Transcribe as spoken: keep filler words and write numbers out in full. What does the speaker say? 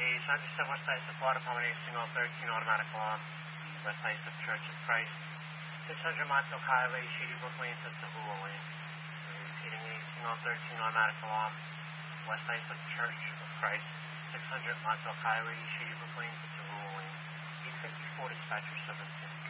is one hundred seven West Side of Water, Pomeranian Single thirteen Automatic Alarm, West Side of Church of Christ, six hundred Montauk Highway, Shady Brook Lane, Sister Lane. Repeating eight, Single thirteen Automatic Alarm, West Side of Church of Christ, six hundred Montauk Highway, Shady Brook Lane, Sister Lane. eight fifty-four Dispatcher seven two.